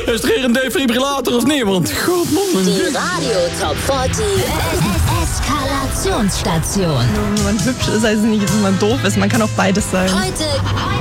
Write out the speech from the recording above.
Is er hier een defibrillator of niet? Want god man. Die Radio Top 40 Eskalationsstation. Wenn man hübsch ist, heißt es nicht, dass man doof ist. Man kann auch beides sein. Heute